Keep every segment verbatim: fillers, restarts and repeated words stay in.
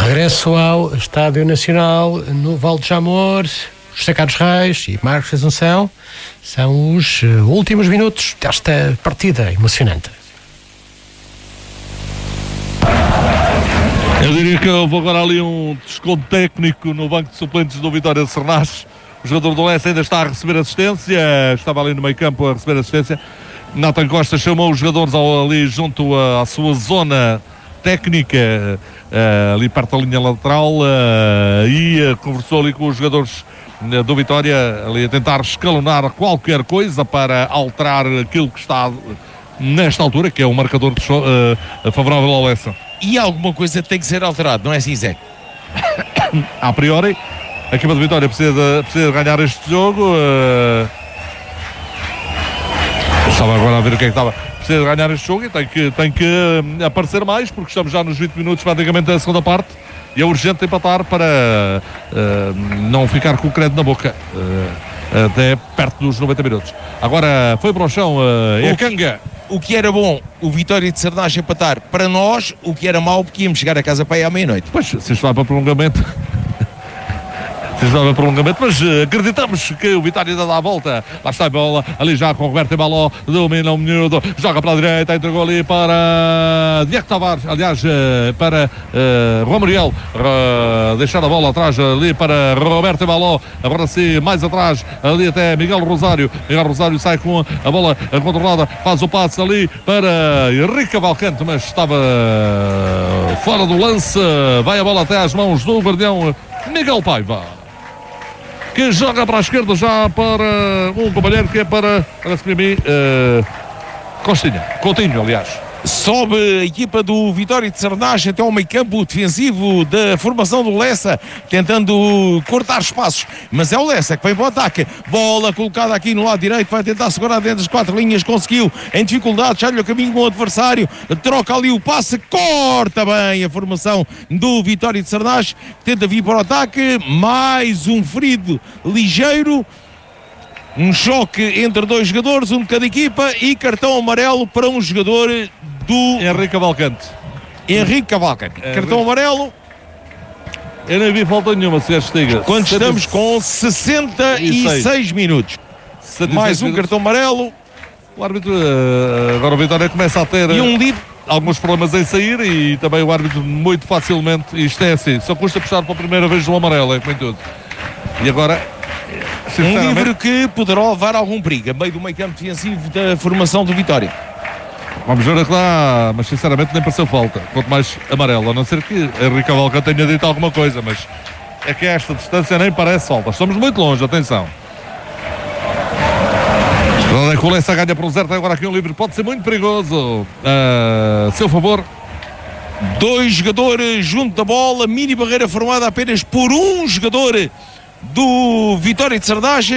Regresso ao Estádio Nacional, no Val de Jamor. José Carlos Reis e Marcos Assunção. São os últimos minutos desta partida emocionante. Eu diria que houve agora ali um desconto técnico no banco de suplentes do Vitória de Sernás. O jogador do Lessa ainda está a receber assistência, estava ali no meio campo a receber assistência. Nathan Costa chamou os jogadores ali junto à sua zona técnica, uh, ali perto da linha lateral, uh, e uh, conversou ali com os jogadores uh, do Vitória, ali a tentar escalonar qualquer coisa para alterar aquilo que está nesta altura, que é o marcador de, uh, favorável ao Lessa. E alguma coisa tem que ser alterado, não é assim, Zé? A priori, a equipa do Vitória precisa de, precisa de ganhar este jogo. Uh, estava agora a ver o que é que estava. Precisa de ganhar este jogo e tem que, tem que uh, aparecer mais, porque estamos já nos vinte minutos praticamente da segunda parte e é urgente empatar para uh, não ficar com o crédito na boca. Uh, até perto dos noventa minutos. Agora foi para o chão, uh, é a Canga. O que era bom, o Vitória de Sernás empatar para nós, o que era mau, porque íamos chegar a casa para aí à meia-noite. Pois, se isto vai para prolongamento. se isto vai para prolongamento, mas uh, acreditamos que o Vitória ainda dá a volta. Lá está a bola, ali já com o Roberto Baló, domina um minuto, joga para a direita, entregou ali para Diego Tavares, aliás, uh, para uh, Juan Muriel, uh, deixar a bola atrás ali para Roberto Baló, agora sim, mais atrás, ali até Miguel Rosário. Miguel Rosário sai com a bola controlada, faz o passe ali para Henrique Cavalcante, mas estava fora do lance. Vai a bola até às mãos do guardião Miguel Paiva, que joga para a esquerda já para um companheiro que é para, para mim, uh, Costinha, Coutinho, aliás. Sobe a equipa do Vitória de Sernás até ao meio campo defensivo da formação do Lessa, tentando cortar espaços, mas é o Lessa que vem para o ataque. Bola colocada aqui no lado direito, vai tentar segurar dentro das quatro linhas, conseguiu, em dificuldade, sai-lhe o caminho com o adversário, troca ali o passe, corta bem a formação do Vitória de Sernás, tenta vir para o ataque, mais um ferido ligeiro. Um choque entre dois jogadores, um de cada equipa, e cartão amarelo para um jogador do Henrique Cavalcante. Henrique Cavalcante. É, cartão Henrique... amarelo. Eu nem vi falta nenhuma, se estiga. Quando sessenta... estamos com sessenta e seis minutos. Mais um minutos. Cartão amarelo. O árbitro, agora o Vitória começa a ter e um livre. alguns problemas em sair, e também o árbitro muito facilmente, isto é assim, só custa puxar pela primeira vez o amarelo, é como em tudo. E agora... um livro que poderá levar algum perigo a meio do meio campo defensivo da formação do Vitória. Vamos ver aqui lá, mas sinceramente nem pareceu falta, quanto mais amarelo, a não ser que Henrique Cavalcante tenha dito alguma coisa, mas é que a esta distância nem parece falta. Estamos muito longe, atenção. O Lessa ganha por um zero, tem agora aqui um livre, pode ser muito perigoso. A seu favor. Dois jogadores junto da bola, mini barreira formada apenas por um jogador do Vitória de Sernás.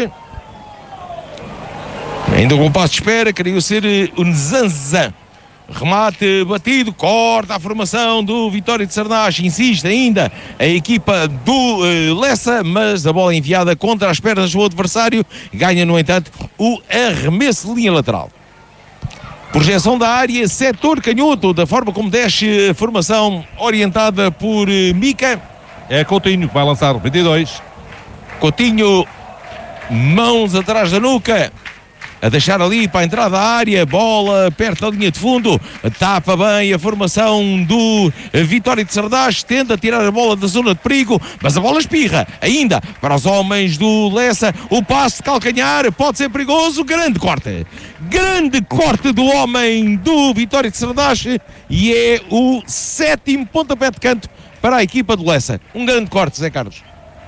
Ainda com o passo de espera, queria ser o Nzanza. Remate batido, corta a formação do Vitória de Sernás, insiste ainda a equipa do uh, Lessa, mas a bola enviada contra as pernas do adversário, ganha no entanto o arremesso de linha lateral. Projeção da área, setor canhoto, da forma como desce a formação orientada por uh, Mica. É Coutinho que vai lançar, vinte e dois. Coutinho, mãos atrás da nuca, a deixar ali para a entrada da área, bola perto da linha de fundo, tapa bem a formação do Vitória de Sernás, tenta tirar a bola da zona de perigo, mas a bola espirra ainda para os homens do Lessa, o passe de calcanhar pode ser perigoso, grande corte, grande corte do homem do Vitória de Sernás, e é o sétimo pontapé de canto para a equipa do Lessa. Um grande corte, Zé Carlos.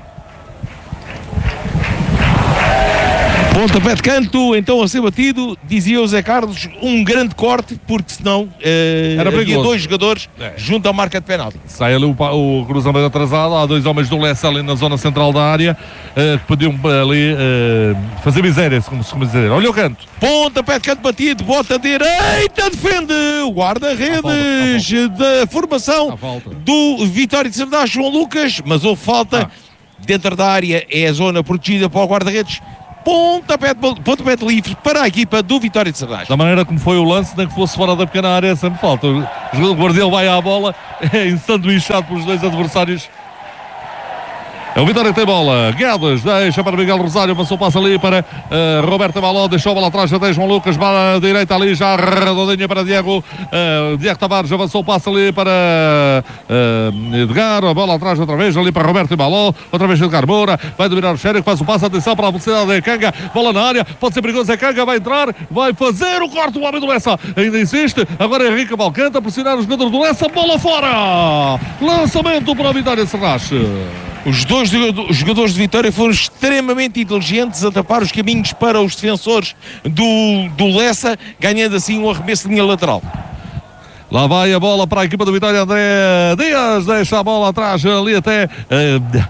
Pontapé de canto, então a ser batido, dizia o Zé Carlos, um grande corte, porque senão eh, havia dois jogadores é. junto à marca de penalti. Sai ali o, o cruzamento atrasado, há dois homens do Lessa ali na zona central da área, eh, que podiam ali eh, fazer miséria, como se costuma dizer. Olha o canto. Pontapé de canto batido, bota direita, defende o guarda-redes da formação do Vitória de Sernás, João Lucas, mas houve falta ah. dentro da área, é a zona protegida para o guarda-redes. pontapé de, pontapé de livre para a equipa do Vitória de Sernagem. Da maneira como foi o lance, nem que fosse fora da pequena área, sempre falta. O jogador Guardiola vai à bola, é ensanduichado pelos dois adversários. É o Vitória que tem bola. Guedes deixa para Miguel Rosário, passou, passa ali para uh, Roberto Baló, deixou a bola atrás, até João Lucas, para a direita ali, já redondinha para Diego. Uh, Diego Tavares avançou, passa ali para uh, Edgar, a bola atrás outra vez, ali para Roberto Baló, outra vez Edgar Moura, vai dominar o Xérico, faz o passo, atenção para a velocidade de Ekanga, bola na área, pode ser perigoso, Ekanga vai entrar, vai fazer o corte, o homem do Lessa, ainda insiste, agora Henrique Balcanta, pressionar o jogador do Lessa, bola fora, lançamento para a Vitória de Sernagem. Os dois jogadores de Vitória foram extremamente inteligentes a tapar os caminhos para os defensores do, do Lessa, ganhando assim um arremesso de linha lateral. Lá vai a bola para a equipa do Vitória. André Dias deixa a bola atrás ali até uh...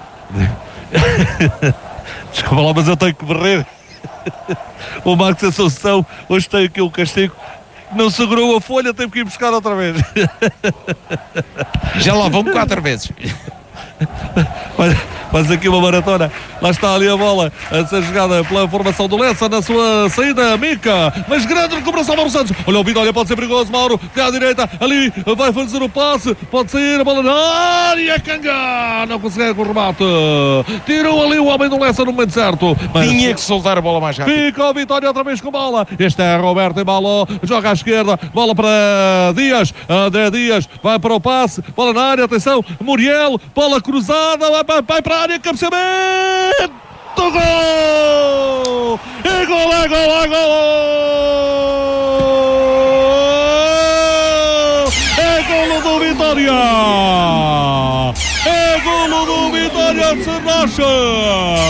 desculpa lá, mas eu tenho que barrer. O Marcos Assunção hoje tem aqui o castigo, não segurou a folha, teve que ir buscar outra vez. Já lá vamos quatro vezes. Faz, faz aqui uma maratona. Lá está ali a bola a ser jogada pela formação do Lessa na sua saída. Mica, mas grande recuperação, Mauro Santos. Olha o Vitória, pode ser perigoso. Mauro, tem à direita, ali vai fazer o passe, pode sair a bola na área. Canga, não consegue o remate. Tirou ali o homem do Lessa no momento certo. Mas tinha que soltar a bola mais rápido. Fica o Vitória outra vez com bola. Este é Roberto em balão, joga à esquerda, bola para Dias. André Dias vai para o passe, bola na área, atenção, Muriel, bola cruzada, vai, vai para a área, cabeceamento, gol! É gol, é gol, é gol! É golo do Vitória! É golo do Vitória de Sernagem!